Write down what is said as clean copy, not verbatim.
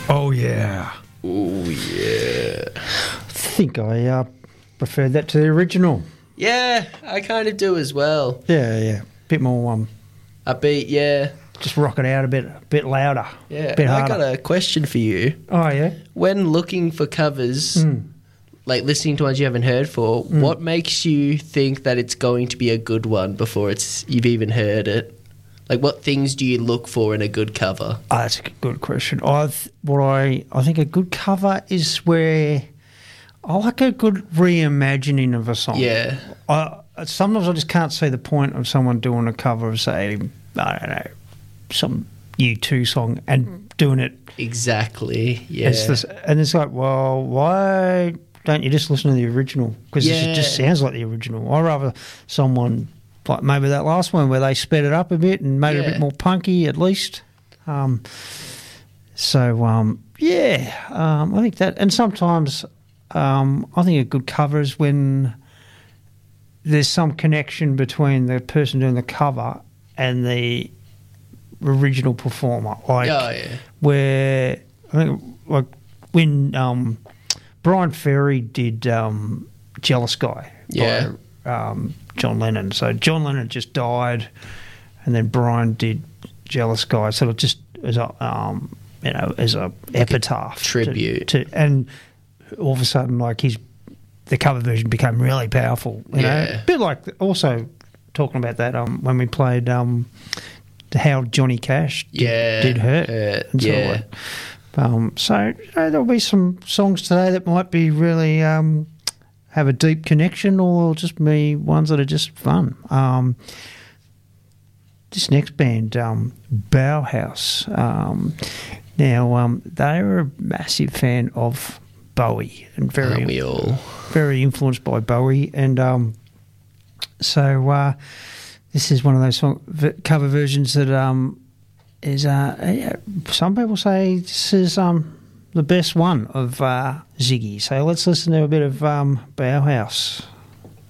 Oh, yeah. Oh, yeah. I think I preferred that to the original. Yeah, I kind of do as well. Yeah. Bit more, Upbeat, yeah. just rock it out a bit louder. Yeah. Bit I harder. got a question for you. Oh, yeah? When looking for covers, like listening to ones you haven't heard for, what makes you think that it's going to be a good one before you've even heard it? Like, what things do you look for in a good cover? Oh, that's a good question. I think a good cover is where I like a good reimagining of a song. Yeah. Sometimes I just can't see the point of someone doing a cover of, say, I don't know, some U2 song and doing it. Exactly, yeah. And it's like, well, why don't you just listen to the original? Because it just sounds like the original. I'd rather someone, like maybe that last one where they sped it up a bit and made it a bit more punky at least. I think that. And sometimes I think a good cover is when there's some connection between the person doing the cover and the original performer. Like where I think like when Brian Ferry did Jealous Guy by John Lennon. So John Lennon just died and then Brian did Jealous Guy, sort of just as a as a epitaph tribute to and all of a sudden like the cover version became really powerful, you know. A bit like also talking about that when we played how Johnny Cash did Hurt. And so there'll be some songs today that might be really have a deep connection, or just be ones that are just fun. This next band, Bauhaus. Now they're a massive fan of Bowie and very influenced by Bowie, and so this is one of those cover versions that is some people say this is the best one of Ziggy. So let's listen to a bit of Bauhaus.